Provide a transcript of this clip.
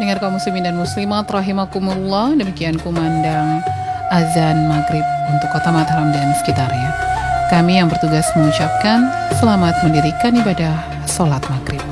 pendengar kaum muslimin dan muslimat rahimakumullah, demikian kumandang azan maghrib untuk kota Mataram dan sekitarnya. Kami yang bertugas mengucapkan selamat mendirikan ibadah sholat maghrib.